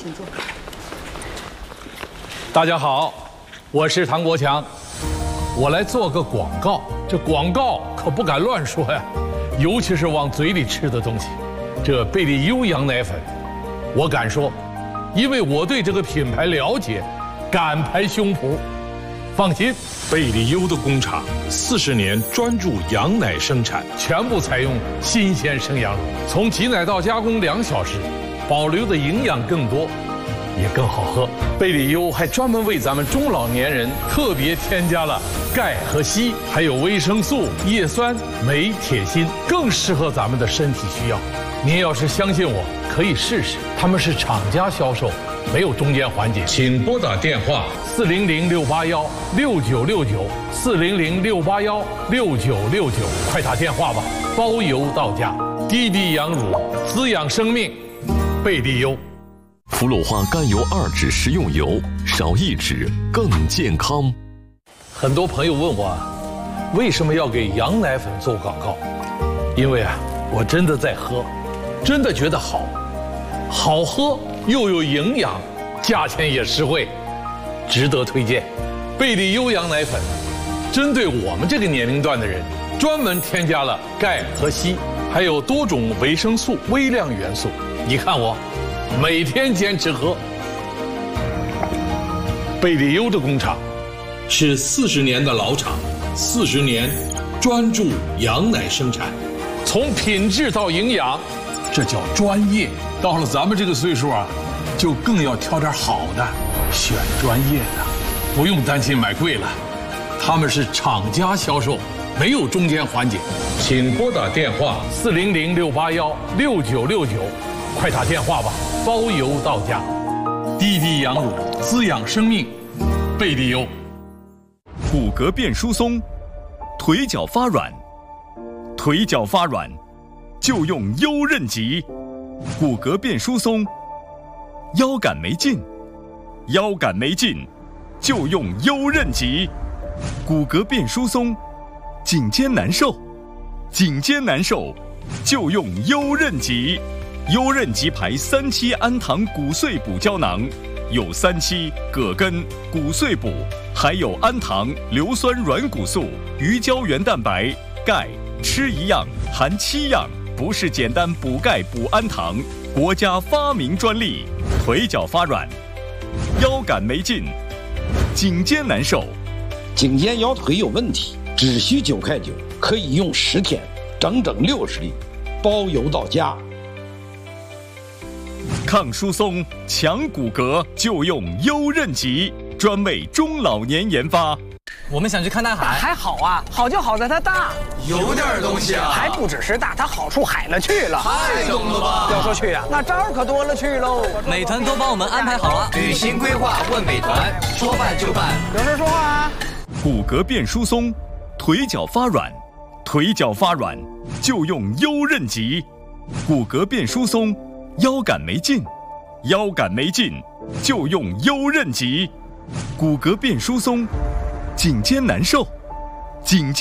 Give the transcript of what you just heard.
请坐。 大家好，我是唐国强，我来做个广告。这广告可不敢乱说呀，尤其是往嘴里吃的东西。这贝利优羊奶粉，我敢说，因为我对这个品牌了解，敢拍胸脯。放心， 贝利优的工厂40年专注羊奶生产， 全部采用新鲜生羊乳，从挤奶到加工2小时，保留的营养更多，也更好喝。贝利优还专门为咱们中老年人特别添加了钙和硒，还有维生素、叶酸、镁、铁、锌，更适合咱们的身体需要。您要是相信我，可以试试。他们是厂家销售，没有中间环节。 请拨打电话 400-681-6969，400-681-6969，快打电话吧，包邮到家。滴滴羊乳，滋养生命，贝利优。 氟氯化甘油2酯食用油，少1酯更健康。 很多朋友问我，为什么要给羊奶粉做广告？因为我真的在喝，真的觉得好喝又有营养，价钱也实惠，值得推荐。贝利优羊奶粉针对我们这个年龄段的人，专门添加了钙和硒，还有多种维生素、微量元素。你看我每天坚持喝。贝利优的工厂是40年的老厂，40年专注羊奶生产，从品质到营养，这叫专业。到了咱们这个岁数就更要挑点好的，选专业的，不用担心买贵了。他们是厂家销售，没有中间环节。 请拨打电话 400-681-6969，快打电话吧，包邮到家。滴滴羊乳，滋养生命，贝利优。 骨骼变疏松，腿脚发软，腿脚发软就用优韧极。骨骼变疏松，腰杆没劲，腰杆没劲就用优韧极。骨骼变疏松，颈肩难受，颈肩难受就用优韧极。优韧极牌3期氨糖骨碎补胶囊，有3期葛根、骨碎补，还有氨糖、硫酸软骨素、鱼胶原蛋白、钙，吃一样含7样，不是简单补钙补氨糖，国家发明专利。腿脚发软，腰杆没劲，颈肩难受， 颈肩腰腿有问题，只需9块9，可以用10天，整整60粒，包邮到家。 抗疏松、强骨骼就用优韧极，专为中老年研发。 我们想去看大海， 还好好就好在它大， 有点东西还不只是大，它好处海了去了， 太懂了吧？ 要说去那招可多了去喽。 美团都帮我们安排好了，旅行规划问美团，说办就办。 有事说话骨骼变疏松，腿脚发软，腿脚发软就用优韧极。骨骼变疏松，腰杆没劲，腰杆没劲就用优韧极。骨骼变疏松，颈肩难受，颈肩